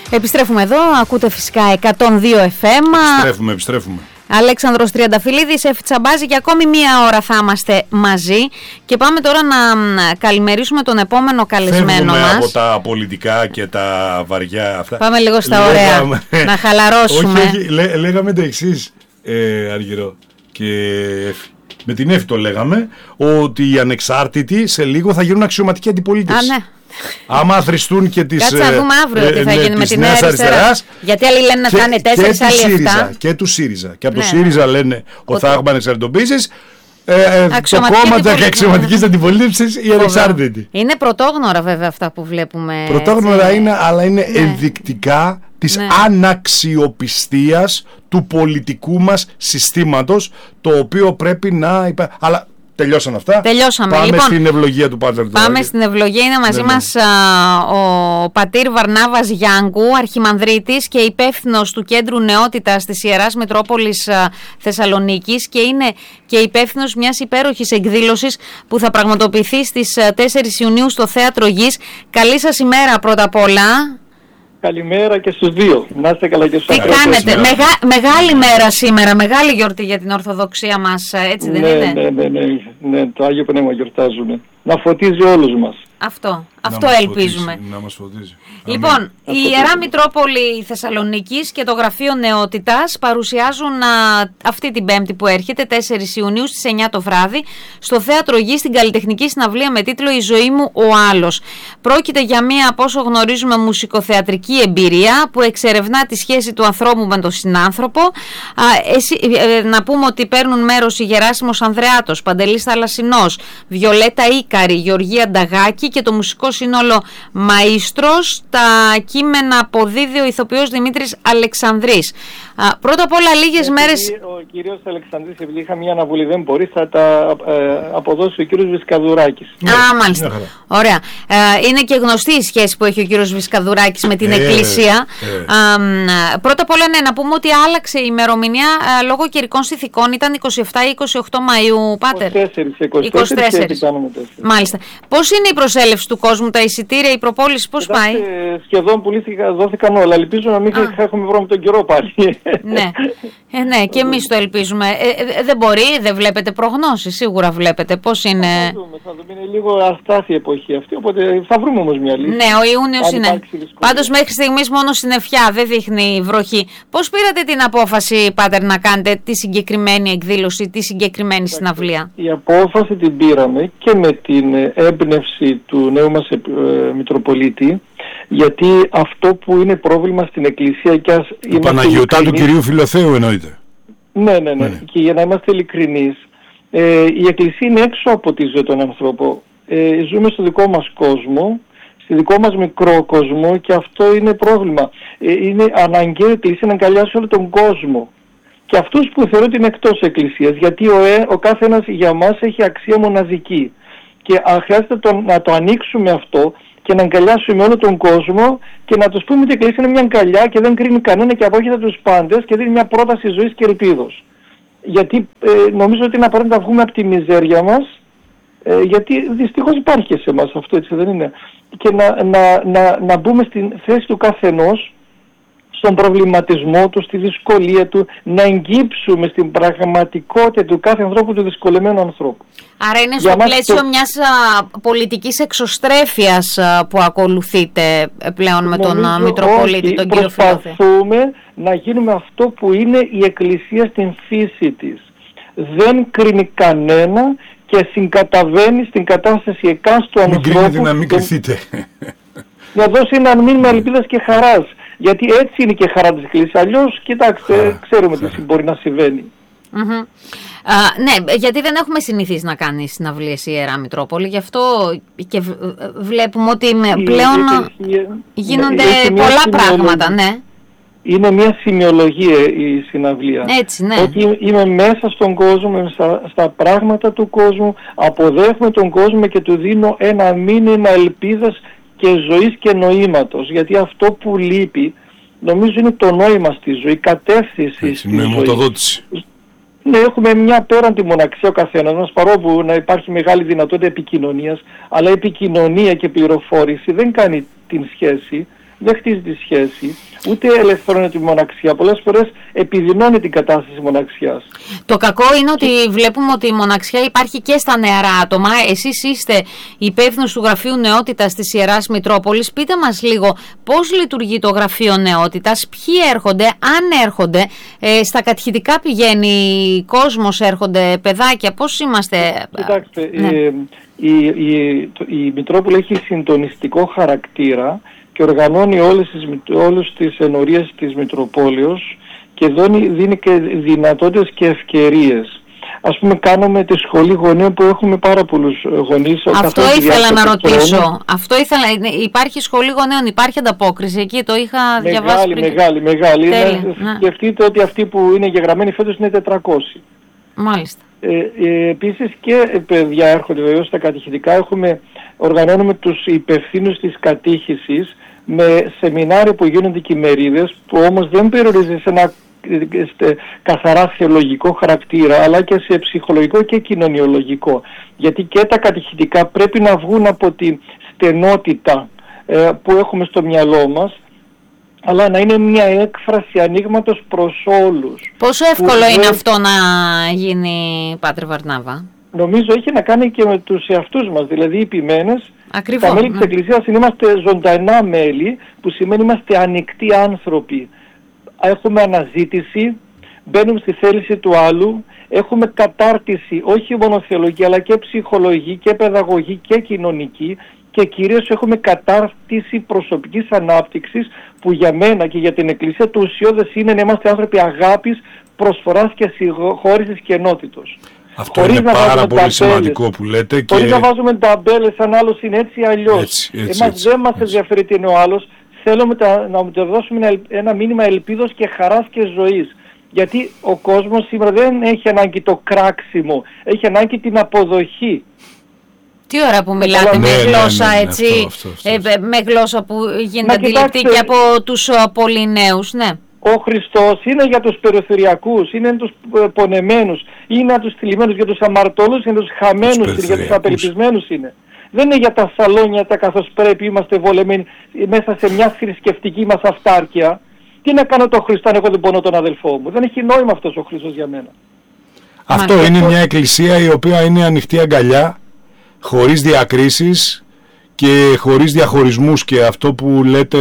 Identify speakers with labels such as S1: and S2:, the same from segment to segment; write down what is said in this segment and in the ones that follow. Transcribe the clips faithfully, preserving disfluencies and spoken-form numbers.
S1: Επιστρέφουμε εδώ, ακούτε φυσικά εκατόν δύο εφ εμ.
S2: Επιστρέφουμε, επιστρέφουμε.
S1: Αλέξανδρος Τριανταφυλλίδης, Εφη Τσαμπάζη, και ακόμη μία ώρα θα είμαστε μαζί. Και πάμε τώρα να καλημερίσουμε τον επόμενο καλεσμένο
S2: Φεύγουμε
S1: μας.
S2: από τα πολιτικά και τα βαριά αυτά.
S1: Πάμε λίγο στα
S2: Λέγαμε...
S1: ωραία, να χαλαρώσουμε.
S2: Όχι, όχι, λέ, λέγαμε το εξής, ε, Αργυρό και Εφη. Με την Εφη το λέγαμε, ότι οι ανεξάρτητοι σε λίγο θα γίνουν αξιωματική αντιπολίτευση.
S1: Α, ναι.
S2: Άμα θρηστούν και τις.
S1: Κάτσε να δούμε αύριο
S2: ε,
S1: τι θα
S2: ε,
S1: γίνει με τη Νέα
S2: Αριστερά.
S1: Αριστερά. Γιατί άλλοι λένε να θα είναι τέσσερις, άλλοι εφτά.
S2: Και του ΣΥΡΙΖΑ. Και από το
S1: Ναι,
S2: ΣΥΡΙΖΑ λένε ότι θα έχουμε ανεξαρτητοποίησεις. Ε, ε, το κόμμα της αξιωματικής αντιπολίτευσης, οι ανεξάρτητοι.
S1: Είναι πρωτόγνωρα βέβαια αυτά που βλέπουμε.
S2: Πρωτόγνωρα
S1: έτσι.
S2: είναι, αλλά είναι
S1: Ναι.
S2: ενδεικτικά της
S1: Ναι.
S2: αναξιοπιστίας του πολιτικού μας συστήματος, το οποίο πρέπει να υπά... Αλλά τελειώσαν αυτά.
S1: Τελειώσαμε.
S2: Πάμε
S1: Λοιπόν,
S2: στην ευλογία του Πάτερ.
S1: Πάμε στην ευλογία. Είναι μαζί
S2: Ναι, ναι.
S1: μας α, ο πατήρ Βαρνάβας Γιάνγκου, αρχιμανδρίτης και υπεύθυνος του Κέντρου Νεότητας της Ιεράς Μητρόπολης α, Θεσσαλονίκης, και είναι και υπεύθυνος μιας υπέροχης εκδήλωσης που θα πραγματοποιηθεί στις α, τέσσερις Ιουνίου στο Θέατρο Γης. Καλή σας ημέρα πρώτα απ' όλα.
S3: Καλημέρα και στους δύο. Να είστε καλά και στους
S1: Τι
S3: ανθρώπους.
S1: κάνετε, Μεγα, μεγάλη μέρα σήμερα, μεγάλη γιορτή για την Ορθοδοξία μας, έτσι δεν
S3: ναι,
S1: είναι?
S3: Ναι, ναι, ναι, ναι, το Άγιο Πνεύμα γιορτάζουμε. Να φωτίζει όλους μας.
S1: Αυτό, αυτό
S2: μας
S1: ελπίζουμε.
S2: φωτίζει, να μας φωτίζει.
S1: Λοιπόν,
S2: Αμήν.
S1: η Ιερά Μητρόπολη Θεσσαλονίκης και το Γραφείο Νεότητας παρουσιάζουν α, αυτή την Πέμπτη που έρχεται, τέσσερις Ιουνίου στις εννιά το βράδυ, στο Θέατρο Γης, στην καλλιτεχνική συναυλία με τίτλο «Η ζωή μου ο άλλος». Πρόκειται για μία, από όσο γνωρίζουμε, μουσικοθεατρική εμπειρία που εξερευνά τη σχέση του ανθρώπου με τον συνάνθρωπο. Α, εσύ, ε, να πούμε ότι παίρνουν μέρος η Γεράσιμος Ανδρεάτος, Παντελής Θαλασσινός, Βιολέτα Ίκαρη, Γεωργία Νταγάκη και το μουσικό σύνολο Μαΐστρος. Τα κείμενα αποδίδει ο ηθοποιός Δημήτρης Αλεξανδρής. Α, πρώτα απ' όλα, λίγες
S3: Επειδή
S1: μέρες...
S3: Ο κύριος Αλεξανδρής, επειδή είχα μια αναβολή, δεν μπορεί, θα τα ε, αποδώσει ο κύριος Βισκαδουράκης.
S1: Α, μάλιστα. Ωραία. Ε, είναι και γνωστή η σχέση που έχει ο κύριος Βισκαδουράκης με την
S2: Ε,
S1: Εκκλησία.
S2: ε.
S1: Α, μ, πρώτα απ' όλα, ναι, να πούμε ότι άλλαξε η ημερομηνία α, λόγω καιρικών συνθηκών. Ήταν είκοσι επτά ή είκοσι οκτώ Μαΐου, Πάτερ.
S3: είκοσι τέσσερις, είκοσι τέσσερις.
S1: Μάλιστα. Πώς είναι η προσέλευση του κόσμου, τα εισιτήρια, η προπόληση, πώς πάει?
S3: Σχεδόν πουλήθηκα, δόθηκαν όλα. Ελπίζω να μην
S1: Α.
S3: έχουμε βρω με τον καιρό πάλι.
S1: Ναι, ε, ναι, και εμείς το ελπίζουμε. Ε, ε, δεν μπορεί, δεν βλέπετε προγνώσεις, σίγουρα βλέπετε. Πώς είναι?
S3: Θα δούμε, θα δούμε. Είναι λίγο αστάθη η εποχή αυτή, οπότε θα βρούμε όμως μια λύση.
S1: Ναι, ο Ιούνιος
S3: Αν
S1: είναι.
S3: υπάρξει δυσκολία.
S1: Πάντως μέχρι στιγμής μόνο συννεφιά, δεν δείχνει βροχή. Πώς πήρατε την απόφαση, Πάτερ, να κάνετε τη συγκεκριμένη εκδήλωση, τη συγκεκριμένη συναυλία?
S3: Η απόφαση την πήραμε και με την έμπνευση του νέου μας ε, Μητροπολίτη, γιατί αυτό που είναι πρόβλημα στην Εκκλησία, και ας
S2: Του Παναγιωτά του κυρίου Φιλοθέου εννοείται.
S3: Ναι, ναι, ναι,
S2: Ναι.
S3: και για να είμαστε ειλικρινείς, ε, η Εκκλησία είναι έξω από τη ζωή των ανθρώπων. Ε, ζούμε στο δικό μας κόσμο, στη δικό μας μικρό κόσμο, και αυτό είναι πρόβλημα. Ε, είναι αναγκαίο η Εκκλησία να αγκαλιάσει όλο τον κόσμο. Και αυτούς που θεωρώ ότι είναι εκτός Εκκλησίας, γιατί ο, ε, ο κάθε ένας για μας έχει αξία μοναδική. Και α, χρειάζεται το, να το ανοίξουμε αυτό και να αγκαλιάσουμε όλο τον κόσμο και να τους πούμε ότι η Εκκλησία είναι μια αγκαλιά και δεν κρίνει κανένα και απόκειται τους πάντες και δίνει μια πρόταση ζωής και ελπίδος. Γιατί ε, νομίζω ότι είναι απαραίτητο να βγούμε από τη μιζέρια μας, ε, γιατί δυστυχώς υπάρχει και σε εμάς αυτό, έτσι δεν είναι? Και να, να, να, να μπούμε στην θέση του καθενός, στον προβληματισμό του, στη δυσκολία του, να εγγύψουμε στην πραγματικότητα του κάθε ανθρώπου, του δυσκολεμένου ανθρώπου.
S1: Άρα είναι
S3: Για
S1: στο
S3: μας
S1: πλαίσιο
S3: το...
S1: μιας α, πολιτικής εξωστρέφειας α, που ακολουθείτε πλέον με τον α, Μητροπολίτη,
S3: όχι,
S1: τον κύριο Φιλοθέου.
S3: Προσπαθούμε να γίνουμε αυτό που είναι η Εκκλησία στην φύση της. Δεν κρίνει κανένα και συγκαταβαίνει στην κατάσταση εκάστου ανθρώπου.
S2: Μην κρίνετε να μην κρυθείτε.
S3: Να δώσει ένα μήνυμα ελπίδας και χαράς. Γιατί έτσι είναι και χαρά της Εκκλησίας. Αλλιώς, κοιτάξτε,
S2: Χαρά,
S3: ξέρουμε
S2: χαρά.
S3: τι μπορεί να συμβαίνει.
S1: Mm-hmm. Α, ναι, γιατί δεν έχουμε συνηθίσει να κάνει συναυλίες η Ιερά Μητρόπολη, γι' αυτό και β- βλέπουμε ότι με
S3: Η
S1: πλέον
S3: Εκκλησία,
S1: γίνονται
S3: ναι, έχει μια
S1: πολλά
S3: σημειολογία.
S1: πράγματα, ναι.
S3: Είναι μια σημειολογία η συναυλία.
S1: Έτσι, ναι.
S3: Ότι είμαι μέσα στον κόσμο, είμαι στα, στα πράγματα του κόσμου, αποδέχομαι τον κόσμο και του δίνω ένα μήνυμα ελπίδας και ζωής και νοήματος. Γιατί αυτό που λείπει, νομίζω, είναι το νόημα στη ζωή, η κατεύθυνση
S2: Έτσι,
S3: στη ζωή.
S2: νοηματοδότηση.
S3: Ναι, έχουμε μια πέραν τη μοναξία ο καθένας μας, παρόλο να υπάρχει μεγάλη δυνατότητα επικοινωνίας, αλλά επικοινωνία και πληροφόρηση δεν κάνει την σχέση. δεν χτίζει τη σχέση, ούτε ελευθερώνει τη μοναξιά. Πολλές φορές επιδεινώνει την κατάσταση μοναξιάς.
S1: Το κακό είναι ότι βλέπουμε ότι η μοναξιά υπάρχει και στα νεαρά άτομα. Εσείς είστε υπεύθυνος του Γραφείου Νεότητας της Ιεράς Μητρόπολης. Πείτε μας λίγο πώς λειτουργεί το Γραφείο Νεότητας, ποιοι έρχονται, αν έρχονται, ε, στα κατηχητικά πηγαίνει κόσμος, έρχονται παιδάκια, πώς είμαστε?
S3: Κοιτάξτε,
S1: ναι.
S3: ε, η, η, η Μητρόπολη έχει συντονιστικό χαρακτήρα και οργανώνει όλες τις, όλες τις ενορίες της Μητροπόλεως και δίνει, δίνει και δυνατότητες και ευκαιρίες. Ας πούμε, κάνουμε τη σχολή γονέων που έχουμε πάρα πολλούς γονείς.
S1: Αυτό ήθελα να ρωτήσω. Αυτό ήθελα, υπάρχει σχολή γονέων, υπάρχει ανταπόκριση εκεί, το είχα
S3: μεγάλη,
S1: διαβάσει πριν.
S3: Μεγάλη, μεγάλη, μεγάλη.
S1: Ναι.
S3: Σκεφτείτε ότι αυτοί που είναι γεγραμμένοι φέτος είναι τετρακόσιοι.
S1: Μάλιστα.
S3: Ε, ε, επίσης και παιδιά έρχονται βεβαίως στα κατηχητικά. Έχουμε, οργανώνουμε τους υπευθύνους της κατήχησης με σεμινάρια που γίνονται και ημερίδες, που όμως δεν περιορίζει σε ένα καθαρά θεολογικό χαρακτήρα, αλλά και σε ψυχολογικό και κοινωνιολογικό. Γιατί και τα κατηχητικά πρέπει να βγουν από τη στενότητα ε, που έχουμε στο μυαλό μας, αλλά να είναι μια έκφραση ανοίγματος προς όλους.
S1: Πόσο εύκολο είναι δεν... αυτό να γίνει, Πάτερ Βαρνάβα?
S3: Νομίζω έχει να κάνει και με τους εαυτούς μας, δηλαδή οι ποιμένες.
S1: Ακριβώς,
S3: τα μέλη
S1: ναι.
S3: της Εκκλησίας είμαστε ζωντανά μέλη, που σημαίνει είμαστε ανοιχτοί άνθρωποι. Έχουμε αναζήτηση, μπαίνουμε στη θέληση του άλλου, έχουμε κατάρτιση όχι μόνο θεολογική αλλά και ψυχολογική και παιδαγωγική και κοινωνική, και κυρίως έχουμε κατάρτιση προσωπικής ανάπτυξης, που για μένα και για την Εκκλησία το ουσιώδες είναι να είμαστε άνθρωποι αγάπης, προσφοράς και συγχώρησης και ενότητος.
S2: Αυτό χωρίς είναι πάρα πολύ ταμπέλες, σημαντικό που λέτε. Και...
S3: χωρίς να βάζουμε ταμπέλες αν άλλος είναι έτσι ή αλλιώς.
S2: Έτσι, έτσι,
S3: Εμάς
S2: έτσι,
S3: δεν μας
S2: έτσι.
S3: ενδιαφέρει τι είναι ο άλλος. Θέλουμε τα, να μου δώσουμε ένα, ένα μήνυμα ελπίδος και χαράς και ζωής. Γιατί ο κόσμος σήμερα δεν έχει ανάγκη το κράξιμο, έχει ανάγκη την αποδοχή.
S1: Τι ώρα που μιλάτε
S2: ναι,
S1: με
S2: ναι,
S1: γλώσσα
S2: ναι, ναι,
S1: έτσι,
S2: αυτό, αυτό, αυτό.
S1: Ε, με γλώσσα που γίνεται
S3: Να
S1: αντιληπτή και από τους πολύ νέους, ναι.
S3: Ο Χριστός είναι για τους περιθωριακούς, είναι για τους πονεμένους, είναι για τους θλιμμένους, για τους αμαρτωλούς, είναι για τους χαμένους, είναι για τους απελπισμένους είναι. Δεν είναι για τα σαλόνια τα καθώς πρέπει είμαστε βολεμένοι μέσα σε μια θρησκευτική μας αυτάρκεια. Τι να κάνω το Χριστό αν εγώ δεν πονώ τον αδελφό μου? Δεν έχει νόημα αυτός ο Χριστός για μένα.
S2: Αυτό
S1: Μα,
S2: είναι
S1: αυτό...
S2: μια εκκλησία η οποία είναι ανοιχτή αγκαλιά, χωρίς διακρίσεις και χωρίς διαχωρισμούς, και αυτό που λέτε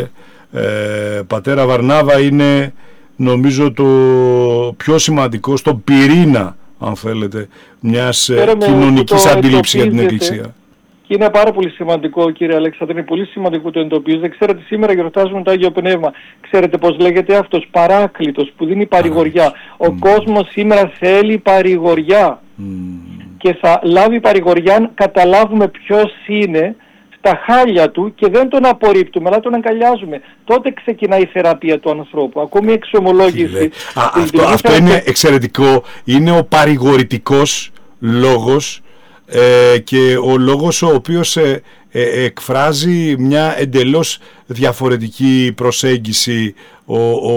S2: ε, πατέρα Βαρνάβα είναι νομίζω το πιο σημαντικό στον πυρήνα, αν θέλετε, μιας ε, κοινωνικής αντίληψης για την Εκκλησία.
S3: Και είναι πάρα πολύ σημαντικό, κύριε Αλέξανδρε, είναι πολύ σημαντικό που το εντοπίζετε. Ξέρετε, σήμερα γιορτάζουμε το Άγιο Πνεύμα. Ξέρετε πώς λέγεται αυτός? Παράκλητος, που δίνει παρηγοριά. Ο mm. κόσμος σήμερα θέλει παρηγοριά. Mm. Και θα λάβει παρηγοριά αν καταλάβουμε ποιος είναι στα χάλια του και δεν τον απορρίπτουμε, αλλά τον αγκαλιάζουμε. Τότε ξεκινάει η θεραπεία του ανθρώπου. Ακόμη η εξομολόγηση.
S2: Α, αυτό αυτό είναι εξαιρετικό. Είναι ο παρηγορητικός λόγος. Ε, και ο λόγος ο οποίος ε, ε, εκφράζει μια εντελώς διαφορετική προσέγγιση, ο,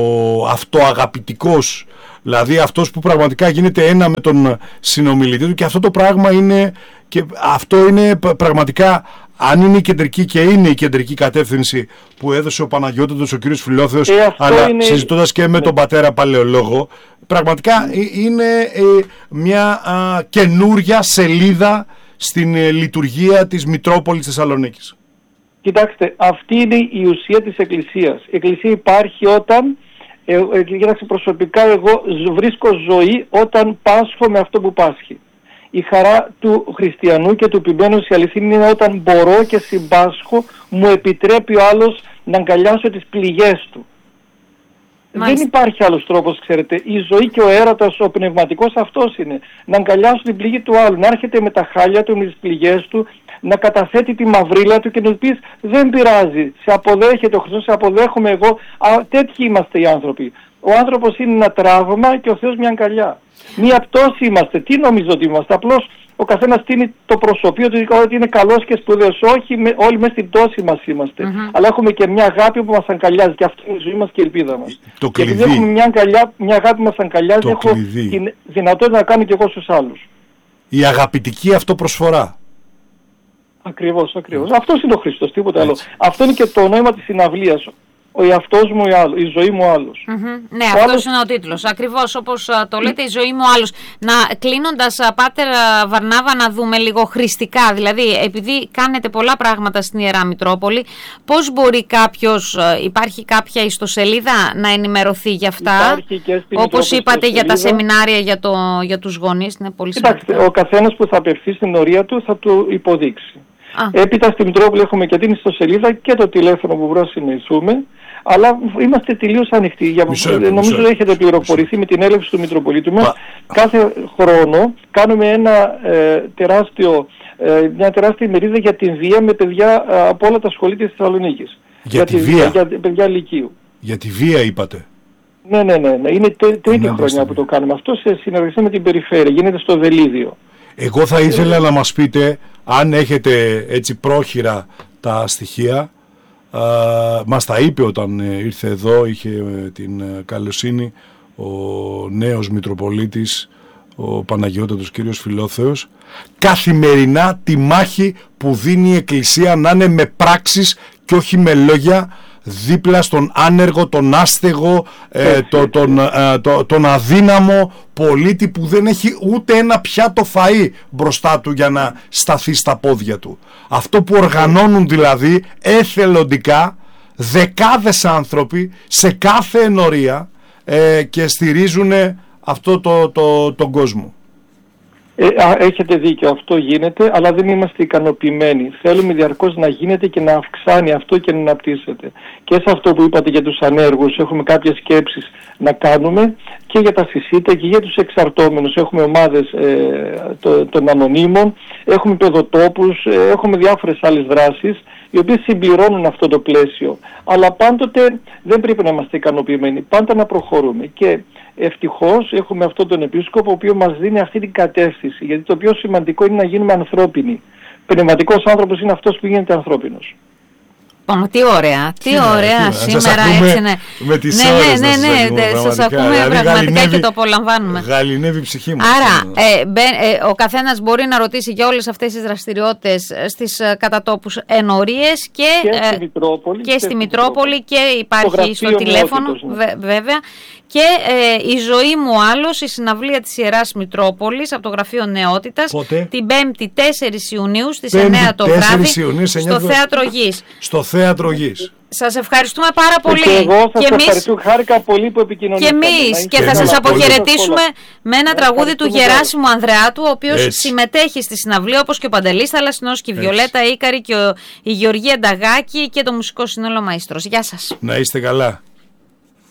S2: ο αυτοαγαπητικός, δηλαδή αυτός που πραγματικά γίνεται ένα με τον συνομιλητή του, και αυτό το πράγμα είναι, και αυτό είναι πραγματικά, αν είναι η κεντρική, και είναι η κεντρική κατεύθυνση που έδωσε ο Παναγιώτατος, ο κ. Φιλόθεος, ε, αλλά είναι... συζητώντας και με τον πατέρα Παλαιολόγο, πραγματικά είναι ε, μια α, καινούρια σελίδα στην ε, λειτουργία της Μητρόπολης Θεσσαλονίκης.
S3: Κοιτάξτε, αυτή είναι η ουσία της Εκκλησίας. Η Εκκλησία υπάρχει όταν, ε, ε, κοιτάξτε, προσωπικά εγώ βρίσκω ζωή όταν πάσχω με αυτό που πάσχει. Η χαρά του χριστιανού και του ποιμένου η αληθινή είναι όταν μπορώ και συμπάσχω, μου επιτρέπει ο άλλος να αγκαλιάσω τις πληγές του. Μάλιστα. Δεν υπάρχει άλλος τρόπος, ξέρετε. Η ζωή και ο έρωτας, ο πνευματικός, αυτός είναι. Να αγκαλιάσω την πληγή του άλλου, να έρχεται με τα χάλια του, με τις πληγές του, να καταθέτει τη μαυρίλα του και να του πεις δεν πειράζει, σε αποδέχεται ο Χριστός, σε αποδέχομαι εγώ. Α, τέτοιοι είμαστε οι άνθρωποι. Ο άνθρωπος είναι ένα τραύμα και ο Θεός μια αγκαλιά. Μία πτώση είμαστε. Τι νομίζω ότι είμαστε? Απλώς ο καθένας τίνει το προσωπείο του ότι είναι καλός και σπουδαίος. Όχι, με, όλοι μέσα στην πτώση μας είμαστε. Mm-hmm. Αλλά έχουμε και μια αγάπη που μας αγκαλιάζει, και αυτή είναι η ζωή μας και η ελπίδα μας.
S2: Το
S3: και
S2: κλειδί.
S3: επειδή έχουμε μια, αγκαλιά, μια αγάπη που μας αγκαλιάζει, έχω κλειδί. Την δυνατότητα να κάνω και εγώ στους άλλους.
S2: Η αγαπητική αυτοπροσφορά.
S3: Ακριβώς, ακριβώς. Αυτός είναι ο Χριστός, τίποτα άλλο.
S2: Έτσι.
S3: Αυτό είναι και το νόημα της συναυλίας. Ο εαυτός μου ή άλλο, η ζωή μου άλλος.
S1: Mm-hmm. Ναι, αυτός άλλος... είναι ο τίτλος. Ακριβώς όπως α, το λέτε, η ζωή μου άλλος. Να κλείνοντας, α, Πάτερ α, Βαρνάβα, να δούμε λίγο χρηστικά. Δηλαδή, επειδή κάνετε πολλά πράγματα στην Ιερά Μητρόπολη, πώς μπορεί κάποιος, α, υπάρχει κάποια ιστοσελίδα να ενημερωθεί για αυτά, όπως είπατε για τα σεμινάρια για, το, για τους γονείς, είναι πολύ σημαντικό.
S3: Κοιτάξτε, ο καθένας που θα απευθεί στην ορία του θα του υποδείξει. Α. Έπειτα στην Μητρόπολη έχουμε και την ιστοσελίδα και το τηλέφωνο που μπορούμε να συνεχίσουμε. Αλλά είμαστε τελείως ανοιχτοί. Για...
S2: Μισό,
S3: νομίζω
S2: μισό,
S3: έχετε πληροφορηθεί με την έλευση του Μητροπολίτου μας. Κάθε χρόνο κάνουμε ένα, ε, τεράστιο, ε, μια τεράστια ημερίδα για την βία με παιδιά ε, από όλα τα σχολεία της Θεσσαλονίκης.
S2: Για, για τη
S3: βία.
S2: Για
S3: παιδιά λυκείου.
S2: Για τη βία είπατε.
S3: Ναι, ναι, ναι. ναι. Είναι τέ, τρίτη χρονιά που το κάνουμε. Αυτό σε συνεργασία με την περιφέρεια. Γίνεται στο Βελίδιο.
S2: Εγώ θα ήθελα ε, να μας πείτε, αν έχετε έτσι πρόχειρα τα στοιχεία, Uh, μας τα είπε όταν ε, ήρθε εδώ, είχε ε, την ε, καλοσύνη ο νέος Μητροπολίτης, ο Παναγιώτατος κύριος Φιλόθεος, καθημερινά τη μάχη που δίνει η Εκκλησία να είναι με πράξεις και όχι με λόγια, δίπλα στον άνεργο, τον άστεγο, ε, το, τον, ε, το, τον αδύναμο πολίτη που δεν έχει ούτε ένα πιάτο φαΐ μπροστά του για να σταθεί στα πόδια του. Αυτό που οργανώνουν δηλαδή εθελοντικά δεκάδες άνθρωποι σε κάθε ενορία ε, και στηρίζουν αυτό το, το, τον κόσμο.
S3: Ε, α, έχετε δίκιο, αυτό γίνεται, αλλά δεν είμαστε ικανοποιημένοι. Θέλουμε διαρκώς να γίνεται και να αυξάνει αυτό και να αναπτύσσεται. Και σε αυτό που είπατε για τους ανέργους έχουμε κάποιες σκέψεις να κάνουμε και για τα συσίτα και για τους εξαρτώμενους. Έχουμε ομάδες ε, το, των ανωνύμων, έχουμε παιδοτόπους, ε, έχουμε διάφορες άλλες δράσεις οι οποίες συμπληρώνουν αυτό το πλαίσιο. Αλλά πάντοτε δεν πρέπει να είμαστε ικανοποιημένοι, πάντα να προχωρούμε. Και ευτυχώς έχουμε αυτόν τον επίσκοπο ο οποίος μας δίνει αυτή την κατεύθυνση, γιατί το πιο σημαντικό είναι να γίνουμε ανθρώπινοι. Πνευματικός άνθρωπος είναι αυτός που γίνεται ανθρώπινος.
S1: Oh, τι ωραία, τι, τι ωραία τι, σήμερα έτσι ναι.
S2: Με τις
S1: ναι,
S2: ώρες
S1: ναι, ναι, ναι, ναι, σας ακούμε δηλαδή, πραγματικά γαλινεύει, και το απολαμβάνουμε.
S2: Γαλινεύει η ψυχή μας.
S1: Άρα ε, μπε, ε, ο καθένας μπορεί να ρωτήσει για όλες αυτές τις δραστηριότητες στις ε, κατατόπους ενορίες και,
S3: και
S1: ε,
S3: στη Μητρόπολη,
S1: και, και, στη Μητρόπολη και υπάρχει στο τηλέφωνο ναι. βε, βέβαια. Και ε, η ζωή μου άλλος, η συναυλία της Ιεράς Μητρόπολης από το Γραφείο Νεότητας. Πότε? Την Πέμπτη τέσσερις Ιουνίου στις εννιά το βράδυ Ιουνίου, στο Θέατρο Γης.
S2: Στο Θέατρο Γης.
S1: Σας ευχαριστούμε πάρα πολύ.
S3: Και εγώ σας και ευχαριστώ, χάρηκα πολύ που επικοινωνήσατε.
S1: Και εμείς. Και, και θα σας αποχαιρετήσουμε με ένα τραγούδι του Γεράσιμου Ανδρεάτου, ο οποίος έτσι συμμετέχει στη συναυλία, όπως και ο Παντελής Θαλασσινός και η Βιολέτα Ίκαρη και ο, η Γεωργία Νταγάκη και το μουσικό σύνολο Μαΐστρος. Γεια σας.
S2: Να είστε καλά.